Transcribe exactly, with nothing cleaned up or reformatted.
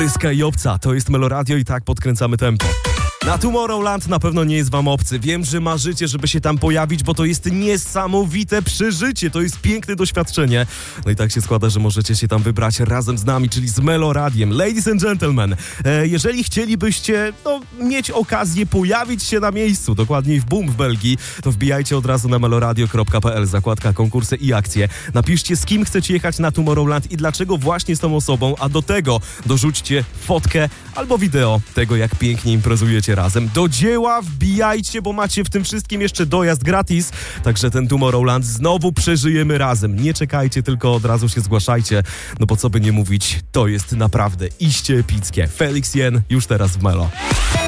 Pyska i obca, to jest Meloradio i tak podkręcamy tempo. Na Tomorrowland na pewno nie jest wam obcy. Wiem, że marzycie, żeby się tam pojawić, bo to jest niesamowite przeżycie, to jest piękne doświadczenie. No i tak się składa, że możecie się tam wybrać razem z nami, czyli z Meloradiem. Ladies and gentlemen, e, jeżeli chcielibyście no, mieć okazję pojawić się na miejscu, dokładniej w Boom w Belgii, to wbijajcie od razu na meloradio kropka p l, zakładka konkursy i akcje. Napiszcie, z kim chcecie jechać na Tomorrowland i dlaczego właśnie z tą osobą, a do tego dorzućcie fotkę albo wideo tego, jak pięknie imprezujecie razem. Do dzieła wbijajcie, bo macie w tym wszystkim jeszcze dojazd gratis, także ten Tomorrowland znowu przeżyjemy razem. Nie czekajcie, tylko od razu się zgłaszajcie, no bo co by nie mówić, to jest naprawdę iście epickie. Felix Jen już teraz w Melo.